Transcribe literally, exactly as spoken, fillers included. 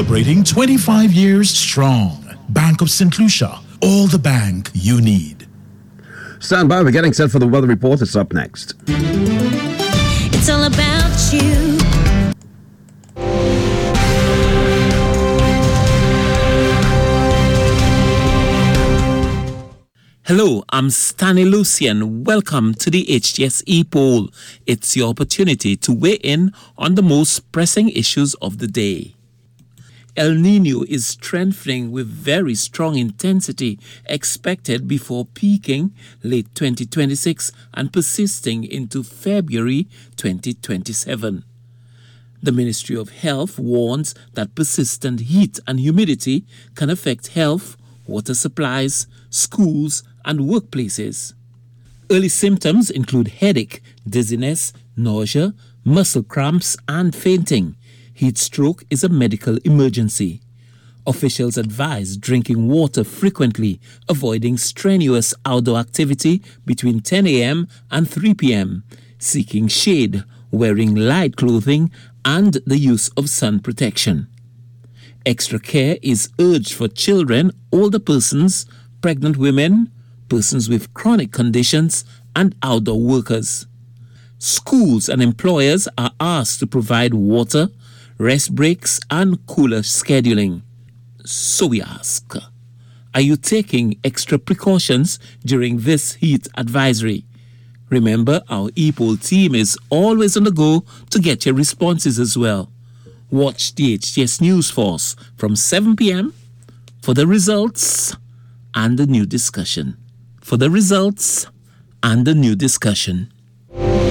celebrating twenty-five years strong. Bank of Saint Lucia, all the bank you need. Stand by, we're getting set for the weather report. It's up next. It's all about you. Hello, I'm Stanley Lucian. Welcome to the H T S E-Poll. It's your opportunity to weigh in on the most pressing issues of the day. El Niño is strengthening with very strong intensity expected before peaking late twenty twenty-six and persisting into February twenty twenty-seven. The Ministry of Health warns that persistent heat and humidity can affect health, water supplies, schools, and workplaces. Early symptoms include headache, dizziness, nausea, muscle cramps, and fainting. Heat stroke is a medical emergency. Officials advise drinking water frequently, avoiding strenuous outdoor activity between ten a.m. and three p.m., seeking shade, wearing light clothing, and the use of sun protection. Extra care is urged for children, older persons, pregnant women, persons with chronic conditions, and outdoor workers. Schools and employers are asked to provide water, rest breaks, and cooler scheduling. So we ask, are you taking extra precautions during this heat advisory? Remember, our E-Poll team is always on the go to get your responses as well. Watch the H T S News Force from seven p.m. for the results and the new discussion. For the results and the new discussion.